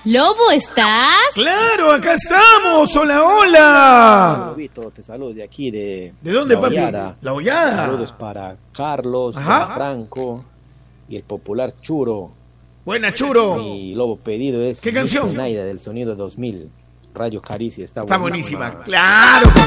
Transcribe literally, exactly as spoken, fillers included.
Lobo, ¿estás? ¡Claro, acá estamos! ¡Hola, hola! Lobito, te saludo de aquí, de... ¿De dónde, La papi? Hollada. La Hollada. Saludos para Carlos, Ajá. para Franco y el popular Churo. Buena, Churo. Mi lobo pedido es... ¿Qué canción? Naida del Sonido dos mil. Rayo Caricia, está, Está buenísima. buenísima. ¡Claro!